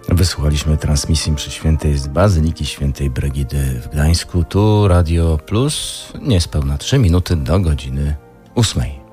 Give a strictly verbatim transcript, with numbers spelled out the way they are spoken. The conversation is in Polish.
Wysłuchaliśmy transmisji przy świętej z Bazyliki Świętej Brygidy w Gdańsku. Tu Radio Plus, niespełna trzy minuty do godziny ósmej.